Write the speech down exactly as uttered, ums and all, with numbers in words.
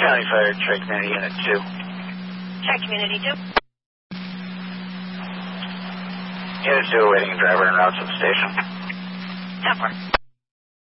County Fire, Tri Community Unit two. Tri Community two. Unit two awaiting driver en route to the station. ten four.